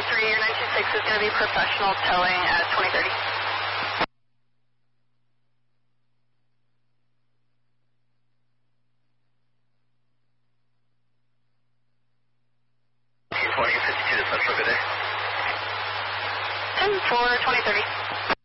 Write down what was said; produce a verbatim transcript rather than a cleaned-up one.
three, your nine two six is going to be professional towing at twenty thirty. twenty fifty-two to Central, good day. ten four, twenty thirty.